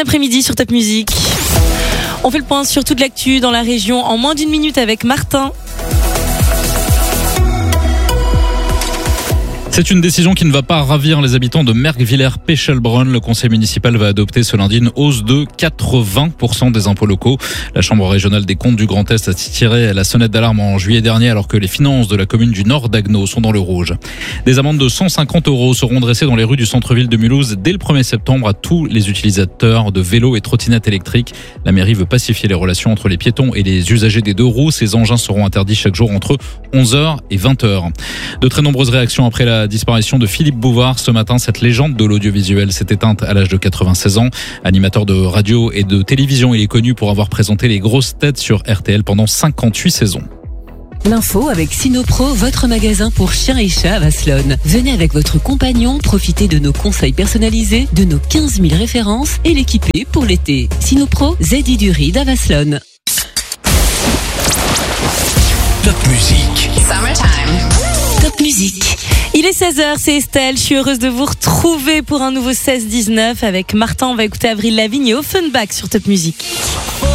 après-midi sur Top Music. On fait le point sur toute l'actu dans la région en moins d'une minute avec Martin. C'est une décision qui ne va pas ravir les habitants de Merguevillers-Pechelbronn. Le conseil municipal va adopter ce lundi une hausse de 80% des impôts locaux. La chambre régionale des comptes du Grand Est a tiré la sonnette d'alarme en juillet dernier alors que les finances de la commune du Nord d'Agneau sont dans le rouge. Des amendes de 150 € seront dressées dans les rues du centre-ville de Mulhouse dès le 1er septembre à tous les utilisateurs de vélos et trottinettes électriques. La mairie veut pacifier les relations entre les piétons et les usagers des deux roues. Ces engins seront interdits chaque jour entre 11h et 20h. De très nombreuses réactions après la disparition de Philippe Bouvard. Ce matin, cette légende de l'audiovisuel s'est éteinte à l'âge de 96 ans. Animateur de radio et de télévision, il est connu pour avoir présenté les grosses têtes sur RTL pendant 58 saisons. L'info avec Sinopro, votre magasin pour chiens et chats à Vasselonne. Venez avec votre compagnon, profitez de nos conseils personnalisés, de nos 15 000 références et l'équiper pour l'été. Sinopro, ZI du Ride à Vasselonne. Top Music. Summertime. Top Music. Il est 16h, c'est Estelle. Je suis heureuse de vous retrouver pour un nouveau 16-19 avec Martin. On va écouter Avril Lavigne et Offenbach sur Top Music.